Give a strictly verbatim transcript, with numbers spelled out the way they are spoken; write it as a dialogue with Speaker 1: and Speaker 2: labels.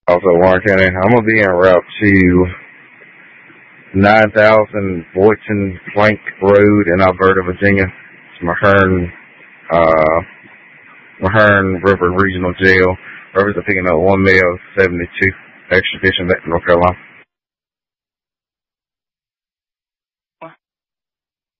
Speaker 1: Also Warren County. I'm going to be en route to nine thousand Boynton Plank Road in Alberta, Virginia. It's Mahern, uh, Mahern River Regional Jail. Rivers are picking up one male, seventy-two extradition back to North Carolina.